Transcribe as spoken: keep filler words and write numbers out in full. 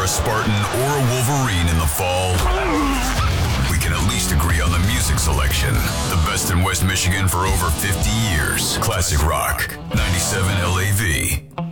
a Spartan or a Wolverine in the fall, we can at least agree on the music selection. The best in West Michigan for over fifty years. Classic Rock, ninety-seven L A V.